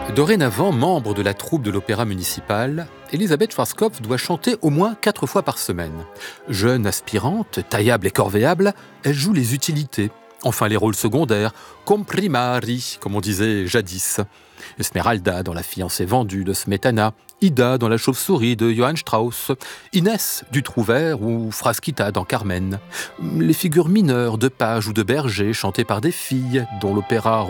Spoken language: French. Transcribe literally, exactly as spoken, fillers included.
Dorénavant membre de la troupe de l'Opéra municipal, Elisabeth Schwarzkopf doit chanter au moins quatre fois par semaine. Jeune aspirante, taillable et corvéable, elle joue les utilités, enfin les rôles secondaires, comprimari, comme on disait jadis. Esmeralda dans La fiancée vendue de Smetana, Ida dans La chauve-souris de Johann Strauss, Inès du Trouvert ou Frasquita dans Carmen. Les figures mineures de pages ou de bergers chantées par des filles dont l'opéra